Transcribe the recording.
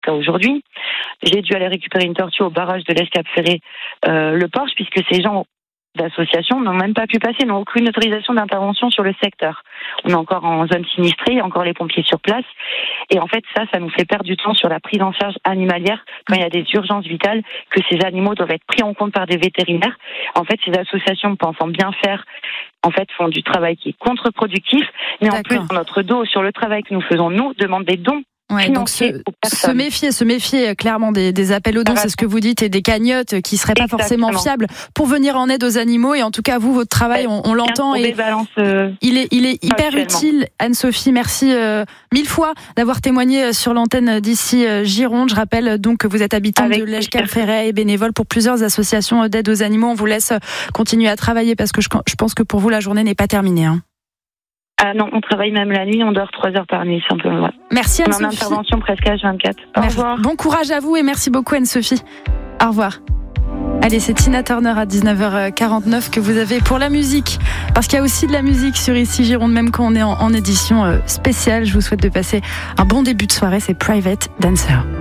jusqu'à aujourd'hui. J'ai dû aller récupérer une tortue au barrage de l'Escap-Ferré, le Porche, puisque ces gens d'associations n'ont même pas pu passer, n'ont aucune autorisation d'intervention sur le secteur. On est encore en zone sinistrée, il y a encore les pompiers sur place. Et en fait, ça nous fait perdre du temps sur la prise en charge animalière quand il y a des urgences vitales, que ces animaux doivent être pris en compte par des vétérinaires. En fait, ces associations, pensant bien faire, en fait, font du travail qui est contre-productif, mais en plus, dans notre dos, sur le travail que nous faisons, nous, demandent des dons. Ouais, donc se méfier clairement des appels aux dons, c'est ce que vous dites, et des cagnottes qui seraient pas forcément fiables pour venir en aide aux animaux. Et en tout cas, vous, votre travail, on l'entend, et il est hyper utile. Anne-Sophie, merci mille fois d'avoir témoigné sur l'antenne d'ici Gironde. Je rappelle donc que vous êtes habitante de l'Escap-Ferré et bénévole pour plusieurs associations d'aide aux animaux. On vous laisse continuer à travailler parce que je pense que pour vous, la journée n'est pas terminée. Ah non, on travaille même la nuit, on dort 3 heures par nuit, simplement. Ouais. Merci Anne-Sophie. On a une intervention presque H24. Au revoir. Bon courage à vous et merci beaucoup Anne-Sophie. Au revoir. Allez, c'est Tina Turner à 19h49 que vous avez pour la musique. Parce qu'il y a aussi de la musique sur Ici Gironde, même quand on est en édition spéciale. Je vous souhaite de passer un bon début de soirée, c'est Private Dancer.